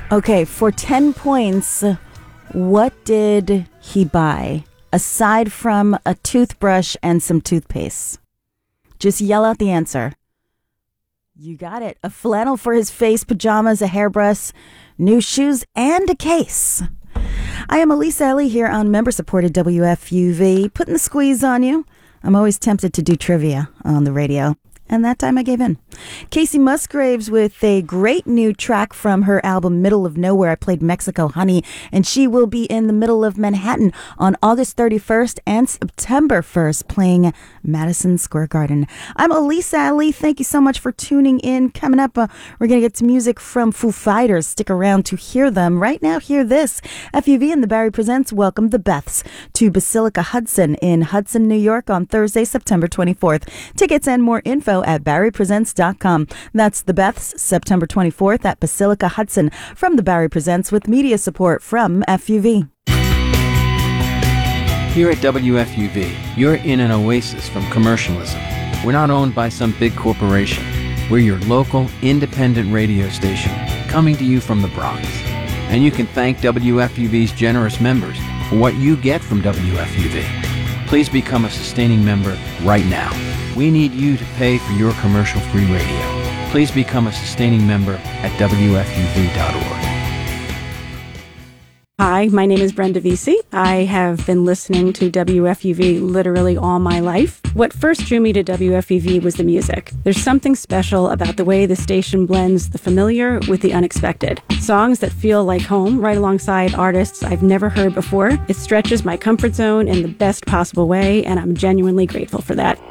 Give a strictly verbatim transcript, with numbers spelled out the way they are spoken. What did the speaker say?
Okay, for ten points, what did he buy aside from a toothbrush and some toothpaste? Just yell out the answer. You got it. A flannel for his face, pajamas, a hairbrush, new shoes, and a case. I am Elise Ellie here on member-supported W F U V, putting the squeeze on you. I'm always tempted to do trivia on the radio, and that time I gave in. Casey Musgraves with a great new track from her album Middle of Nowhere. I played Mexico Honey, and she will be in the middle of Manhattan on August thirty-first and September first playing Madison Square Garden. I'm Elise Alley. Thank you so much for tuning in. Coming up, uh, we're going to get to music from Foo Fighters. Stick around to hear them. Right now, hear this. F U V and the Barry Presents welcome the Beths to Basilica Hudson in Hudson, New York on Thursday, September twenty-fourth. Tickets and more info at barry presents dot com. That's the Beths, September twenty-fourth at Basilica Hudson from the Barry Presents with media support from F U V. Here at W F U V, you're in an oasis from commercialism. We're not owned by some big corporation. We're your local, independent radio station, coming to you from the Bronx. And you can thank W F U V's generous members for what you get from W F U V. Please become a sustaining member right now. We need you to pay for your commercial-free radio. Please become a sustaining member at W F U V dot org. Hi, my name is Brenda Vesey. I have been listening to W F U V literally all my life. What first drew me to W F U V was the music. There's something special about the way the station blends the familiar with the unexpected. Songs that feel like home right alongside artists I've never heard before. It stretches my comfort zone in the best possible way, and I'm genuinely grateful for that.